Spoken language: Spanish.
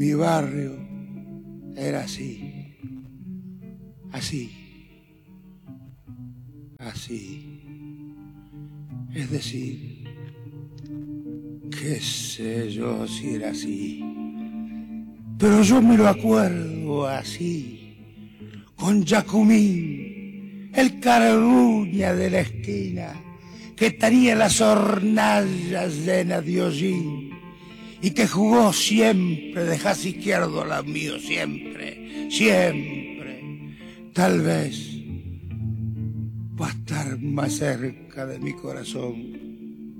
Mi barrio era así, así, así. Es decir, qué sé yo si era así, pero yo me lo acuerdo así, con Jacumín, el carbuña de la esquina, que tenía las hornallas llenas de hollín y que jugó siempre de jaz izquierdo al mío, siempre, siempre. Tal vez va a estar más cerca de mi corazón